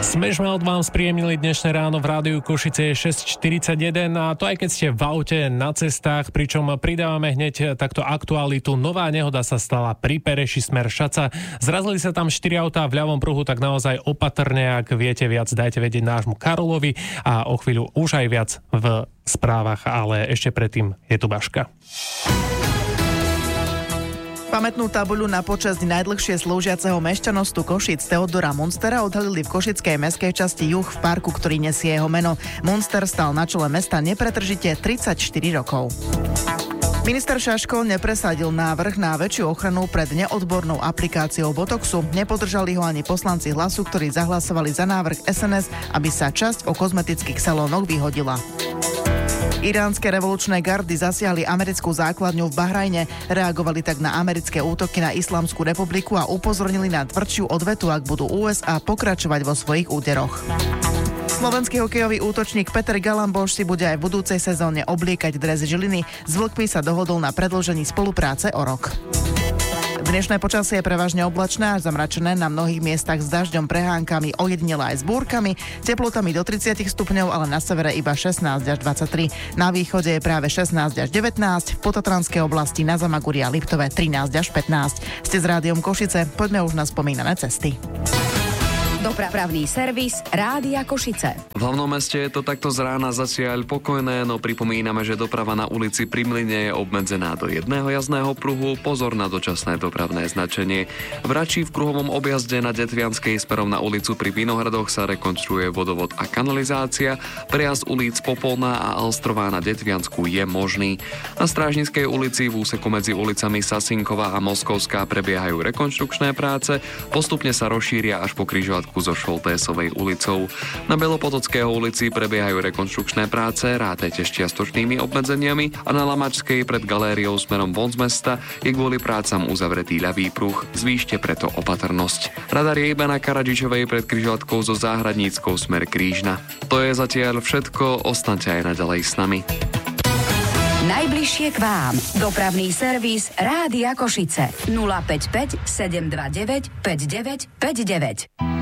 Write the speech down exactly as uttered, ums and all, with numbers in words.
Sme od vám spríjemnili dnešné ráno v rádiu Košice šesť štyridsaťjeden a to aj keď ste v aute na cestách, pričom pridávame hneď takto aktualitu. Nová nehoda sa stala pri Pereši smer Šaca. Zrazili sa tam štyri autá v ľavom pruhu, tak naozaj opatrne, ak viete viac, dajte vedieť nášmu Karolovi a o chvíľu už aj viac v správach, ale ešte predtým je tu Baška. Pamätnú tabuľu na počesť najdlhšie slúžiaceho mešťanostu Košíc Teodora Munstera odhalili v košickej mestskej časti Juh v parku, ktorý nesie jeho meno. Munster stal na čele mesta nepretržite tridsaťštyri rokov. Minister Šaško nepresadil návrh na väčšiu ochranu pred neodbornou aplikáciou Botoxu. Nepodržali ho ani poslanci Hlasu, ktorí zahlasovali za návrh es en es, aby sa časť o kozmetických salónoch vyhodila. Iránske revolučné gardy zasiahli americkú základňu v Bahrajne, reagovali tak na americké útoky na Islamskú republiku a upozornili na tvrdšiu odvetu, ak budú ú es á pokračovať vo svojich úderoch. Slovenský hokejový útočník Peter Galamboš si bude aj v budúcej sezóne obliekať dres Žiliny. S Vlkmi sa dohodol na predĺžení spolupráce o rok. Dnešné počasie je prevažne oblačné až zamračené, na mnohých miestach s dažďom, prehánkami, ojedinele aj s búrkami, teplotami do tridsať stupňov, ale na severe iba šestnásť až dvadsaťtri. Na východe je práve šestnásť až devätnásť, v Pototranskej oblasti na Zamaguri a Liptove trinásť až pätnásť. Ste s Rádiom Košice, poďme už na spomínané cesty. Dopravný servis Rádia Košice. V hlavnom meste je to takto z rána zatiaľ pokojné, no pripomíname, že doprava na ulici Pri Mlyne je obmedzená do jedného jazdného pruhu, pozor na dočasné dopravné značenie. V Račí v kruhovom objazde na Detvianskej smerom na ulicu Pri Vinohradoch sa rekonštruuje vodovod a kanalizácia, prejazd ulic Popolná a Alstrová na Detviansku je možný. Na Strážnickej ulici v úseku medzi ulicami Sasinková a Moskovská prebiehajú rekonštrukčné práce, postupne sa rozšíria až po križovatku so Šoltésovej ulicou. Na Belopotockého ulici prebiehajú rekonštrukčné práce, rátajte s čiastočnými obmedzeniami a na Lamačskej pred galériou smerom von z mesta je kvôli prácam uzavretý ľavý pruh, zvýšte preto opatrnosť. Radar je iba na Karadžičovej pred križovatkou so Záhradníckou smer Krížna. To je zatiaľ všetko, ostaňte aj naďalej s nami. Najbližšie k vám. Dopravný servis Rádia Košice. nula päť päť sedem dva deväť päť deväť päť deväť.